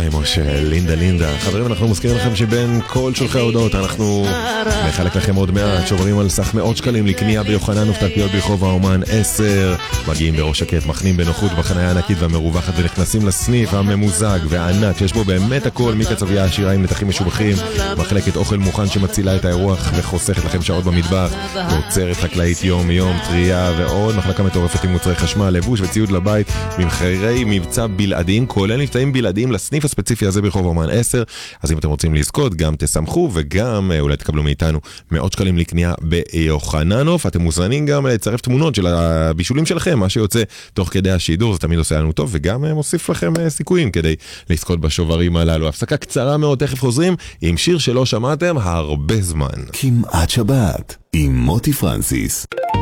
משה, לינדה. חברים, אנחנו מזכירים לכם שבין כל שולחי ההודעות אנחנו נחלק לכם עוד 100 שוברים על סך מאות שקלים לקנייה ביוחננוף תלפיות ברחוב האומן 10. מגיעים בראש שקט, מחנים בנוחות בחניה הענקית והמרווחת ונכנסים לסניף הממוזג והענק שיש בו באמת הכל, מקצבייה עשירה עם נתחים משובחים, מחלקת אוכל מוכן שמצילה את האירוח וחוסכת לכם שעות במטבח, תוצרת חקלאית יום יום, טריה ועוד מחלקה מטורפת עם מוצרי חשמל, לבוש וציוד לבית, ממחירי מבצע בלעדיים, כולל מבצעים בלעדיים לסניף הספציפי הזה ברחוב האומן 10. אז אם אתם רוצים לזכות, גם תשמחו וגם אולי תקבלו מאיתנו מאות שקלים לקנייה ביוחננוף. אתם מוזמנים גם לצרף תמונות של הבישולים שלכם, מה שיוצא תוך כדי השידור, זה תמיד עושה לנו טוב וגם מוסיף לכם סיכויים כדי לזכות בשוברים הללו. הפסקה קצרה מאוד, תכף חוזרים עם שיר שלא שמעתם הרבה זמן. כמעט שבת עם מוטי פרנסיס.